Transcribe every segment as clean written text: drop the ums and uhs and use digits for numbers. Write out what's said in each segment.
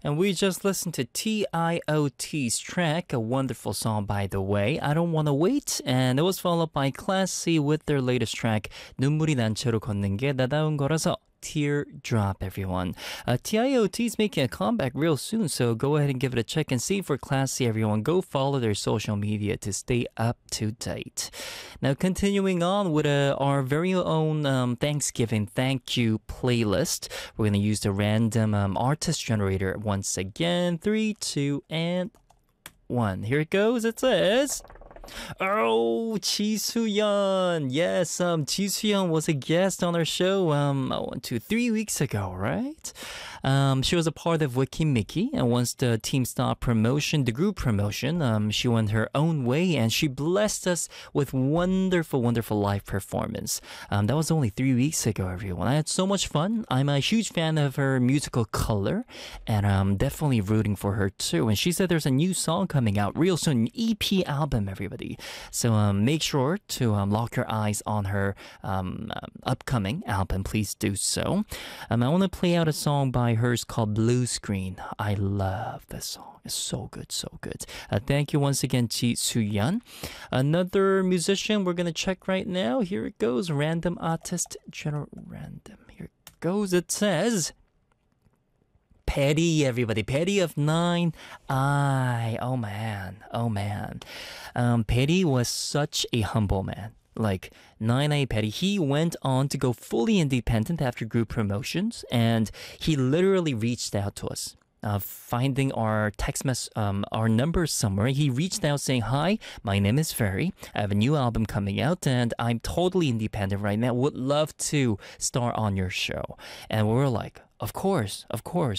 And we just listened to TIOT's track, a wonderful song by the way, I Don't Wanna Wait. And it was followed by Class C with their latest track, 눈물이 난 채로 걷는 게 나다운 거라서. Teardrop, everyone. TIOT is making a comeback real soon, so go ahead and give it a check and see for Class C, everyone. Go follow their social media to stay up to date. Now, continuing on with our very own Thanksgiving thank you playlist, we're going to use the random artist generator once again. 3, 2, and 1. Here it goes. It says... Oh, Ji Soo-yeon. Yes, Ji Soo-yeon was a guest on our show 3 weeks ago, right? She was a part of Wiki Mickey, and once the team stopped promotion, the group promotion, she went her own way, and she blessed us with wonderful, wonderful live performance. That was only 3 weeks ago, everyone. I had so much fun. I'm a huge fan of her musical color, and I'm definitely rooting for her too. And she said there's a new song coming out real soon, an EP album, everybody. So make sure to lock your eyes on her upcoming album. Please do so. I want to play out a song by hers called Blue Screen. I love this song. It's so good, so good. Thank you once again, Ji Soo-yeon. Another musician we're going to check right now. Here it goes. Random artist, general random. Here it goes. It says... Petty, everybody. Petty of 9 I. Oh man. Petty was such a humble man. Like 9i Petty, he went on to go fully independent after group promotions, and he literally reached out to us. Finding our our number somewhere, he reached out saying, "Hi, my name is Ferry. I have a new album coming out, and I'm totally independent right now. Would love to star on your show." And we were like, Of course.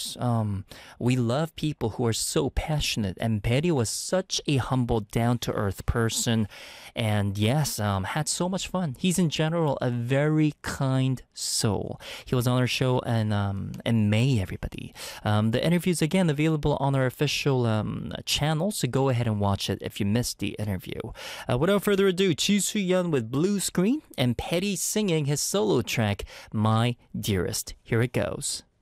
We love people who are so passionate, and Petty was such a humble, down-to-earth person, and yes, had so much fun. He's in general a very kind soul. He was on our show in May, everybody. The interview's again available on our official channel, so go ahead and watch it if you missed the interview. Without further ado, Ji Soo-yeon with Blue Screen, and Petty singing his solo track, My Dearest. Here it goes.